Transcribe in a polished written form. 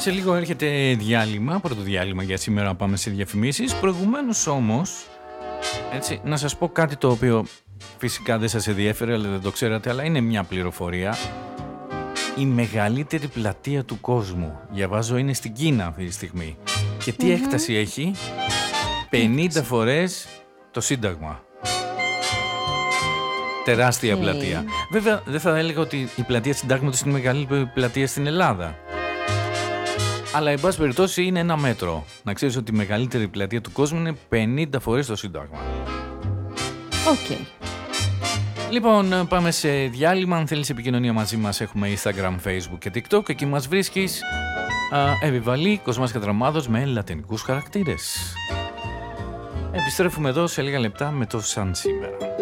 Σε λίγο έρχεται διάλειμμα, πρώτο διάλειμμα για σήμερα, πάμε σε διαφημίσεις. Προηγουμένως όμως, έτσι, να σας πω κάτι το οποίο φυσικά δεν σας ενδιέφερε, αλλά δεν το ξέρατε, αλλά είναι μια πληροφορία. Η μεγαλύτερη πλατεία του κόσμου, διαβάζω, είναι στην Κίνα αυτή τη στιγμή. Και τι έκταση έχει? 50 φορές το Σύνταγμα. Τεράστια πλατεία. Βέβαια δεν θα έλεγα ότι η πλατεία Συντάγματος είναι η μεγαλύτερη πλατεία στην Ελλάδα. Αλλά εν πάση περιπτώσει είναι ένα μέτρο. Να ξέρεις ότι η μεγαλύτερη πλατεία του κόσμου είναι 50 φορές το Σύνταγμα. Οκ. Λοιπόν, πάμε σε διάλειμμα. Αν θέλεις επικοινωνία μαζί μας, έχουμε Instagram, Facebook και TikTok. Εκεί μας βρίσκεις Εβιβαλή, Κοσμάς Κατραμάδος με λατινικούς χαρακτήρες. Επιστρέφουμε εδώ σε λίγα λεπτά με το Σαν σήμερα.